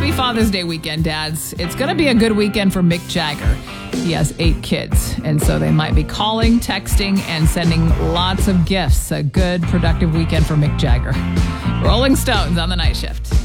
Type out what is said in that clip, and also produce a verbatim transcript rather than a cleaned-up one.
Happy Father's Day weekend, dads. It's going to be a good weekend for Mick Jagger. He has eight kids, and so they might be calling, texting, and sending lots of gifts. A good, productive weekend for Mick Jagger. Rolling Stones on the night shift.